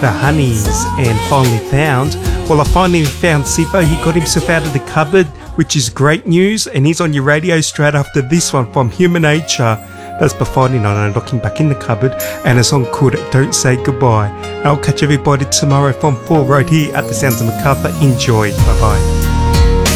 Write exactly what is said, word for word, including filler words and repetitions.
the Honeys and Finally Found. Well, I finally found Sipho. He got himself out of the cupboard, which is great news, and he's on your radio straight after this one from Human Nature. That's before finding on and looking back in the cupboard, and a song called Don't Say Goodbye. And I'll catch everybody tomorrow from four right here at the Sounds of Macarthur. Enjoy. Bye bye.